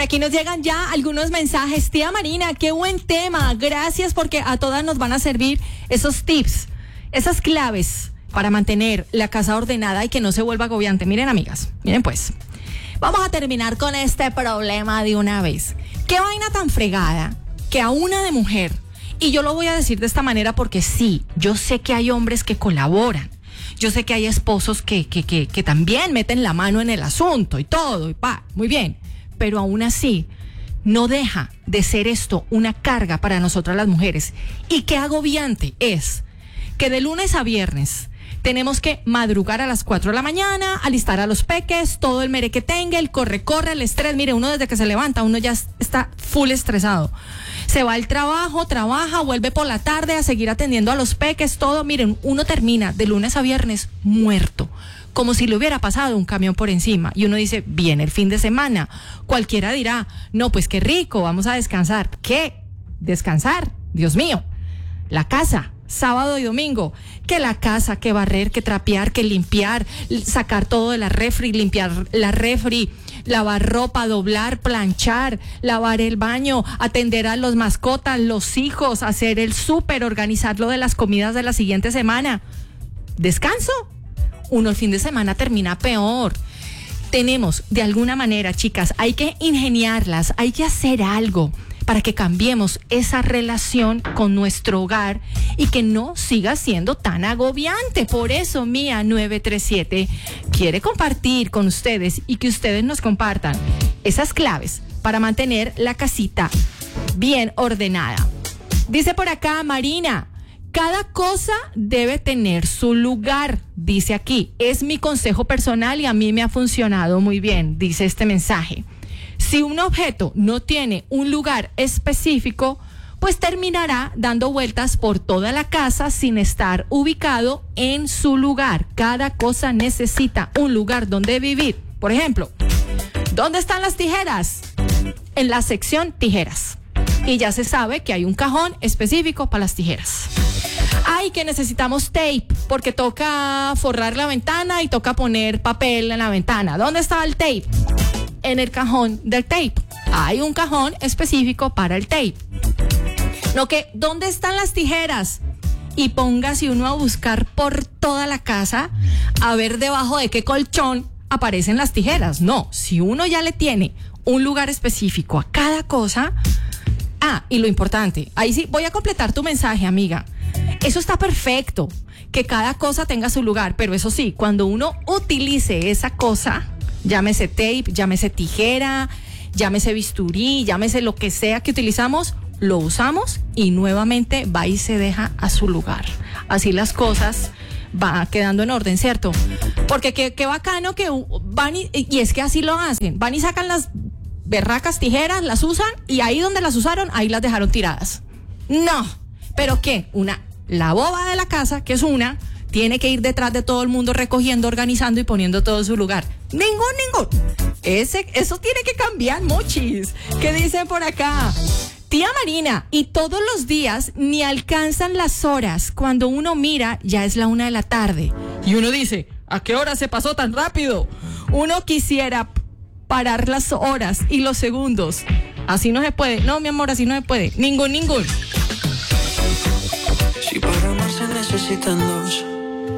aquí nos llegan ya algunos mensajes. Tía Marina, qué buen tema. Gracias porque a todas nos van a servir esos tips, esas claves para mantener la casa ordenada y que no se vuelva agobiante. Miren, amigas, miren pues. Vamos a terminar con este problema de una vez. Qué vaina tan fregada que a una de mujer, y yo lo voy a decir de esta manera porque sí, yo sé que hay hombres que colaboran. Yo sé que hay esposos que también meten la mano en el asunto y todo, y muy bien. Pero aún así, no deja de ser esto una carga para nosotras las mujeres. Y qué agobiante es que de lunes a viernes tenemos que madrugar a las 4 de la mañana, alistar a los peques, todo el merequetengue, el corre, el estrés. Mire, uno desde que se levanta, uno ya está full estresado. Se va al trabajo, trabaja, vuelve por la tarde a seguir atendiendo a los peques, todo. Miren, uno termina de lunes a viernes muerto, como si le hubiera pasado un camión por encima. Y uno dice, viene el fin de semana. Cualquiera dirá, no, pues qué rico, vamos a descansar. ¿Qué? ¿Descansar? Dios mío. La casa, sábado y domingo. Que la casa, que barrer, que trapear, que limpiar, sacar todo de la refri, limpiar la refri, lavar ropa, doblar, planchar, lavar el baño, atender a los mascotas, los hijos, hacer el súper, organizar lo de las comidas de la siguiente semana. ¿Descanso? Uno el fin de semana termina peor. Tenemos, de alguna manera, chicas, hay que ingeniarlas, hay que hacer algo para que cambiemos esa relación con nuestro hogar y que no siga siendo tan agobiante. Por eso Mía 937 quiere compartir con ustedes y que ustedes nos compartan esas claves para mantener la casita bien ordenada. Dice por acá Marina, cada cosa debe tener su lugar, dice aquí. Es mi consejo personal y a mí me ha funcionado muy bien, dice este mensaje. Si un objeto no tiene un lugar específico, pues terminará dando vueltas por toda la casa sin estar ubicado en su lugar. Cada cosa necesita un lugar donde vivir. Por ejemplo, ¿dónde están las tijeras? En la sección tijeras. Y ya se sabe que hay un cajón específico para las tijeras. Ay, que necesitamos tape, porque toca forrar la ventana y toca poner papel en la ventana. ¿Dónde está el tape? En el cajón del tape. Hay un cajón específico para el tape. No que, ¿dónde están las tijeras? Y póngase uno a buscar por toda la casa a ver debajo de qué colchón aparecen las tijeras. No, si uno ya le tiene un lugar específico a cada cosa. Y lo importante, ahí sí, voy a completar tu mensaje, amiga. Eso está perfecto, que cada cosa tenga su lugar, pero eso sí, cuando uno utilice esa cosa, llámese tape, llámese tijera, llámese bisturí, llámese lo que sea que utilizamos, lo usamos y nuevamente va y se deja a su lugar. Así las cosas van quedando en orden, ¿cierto? Porque qué bacano que van y es que así lo hacen, van y sacan las berracas tijeras, las usan y ahí donde las usaron, ahí las dejaron tiradas. No, ¿pero qué? La boba de la casa, que es tiene que ir detrás de todo el mundo recogiendo, organizando y poniendo todo en su lugar. Ningún. Eso tiene que cambiar, mochis. ¿Qué dicen por acá? Tía Marina, y todos los días ni alcanzan las horas. Cuando uno mira, ya es la 1 de la tarde. Y uno dice, ¿a qué hora se pasó tan rápido? Uno quisiera parar las horas y los segundos. Así no se puede. No, mi amor, así no se puede. Ningún. Si para amar se necesitan dos,